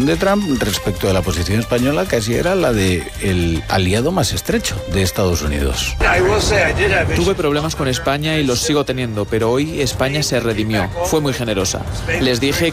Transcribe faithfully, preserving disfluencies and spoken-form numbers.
de Trump respecto de la posición española, casi era la de el aliado más estrecho de Estados Unidos. Tuve problemas con España y los sigo teniendo, pero hoy España se redimió. Fue muy generosa. Les dije